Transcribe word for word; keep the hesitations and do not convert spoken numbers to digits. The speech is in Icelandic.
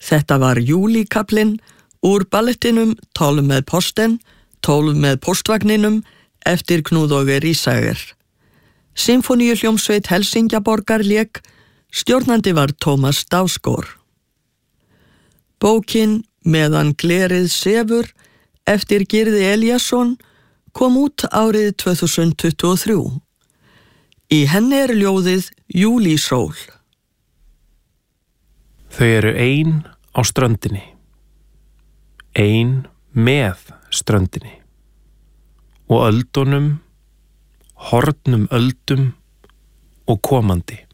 Þetta var júlíkaplinn úr ballettinum tólf með posten, tólf með postvagninum eftir Knud Åge Risager. Sinfoníuhljómsveit Helsingjaborgar lék, stjórnandi var Tómas Dausgaard. Bókin Meðan glerið sefur eftir Gyrði Elíasson kom út árið tvö þúsund tuttugu og þrjú. Í henni er ljóðið Júlísól. Þau eru ein á ströndinni, ein með ströndinni og öldunum, hornum öldum og komandi.